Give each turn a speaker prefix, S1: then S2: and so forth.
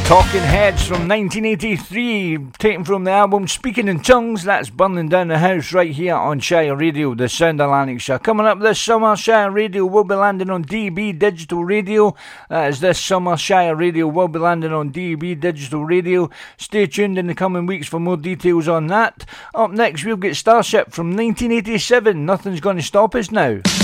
S1: Talking Heads from 1983, taken from the album Speaking in Tongues. That's Burning Down the House right here on Shire Radio, the Sound of Lanarkshire. Coming up this summer, Shire Radio will be landing on DB Digital Radio. That is this summer, Shire Radio will be landing on DB Digital Radio. Stay tuned in the coming weeks for more details on that. Up next, we'll get Starship from 1987. Nothing's going to stop us now.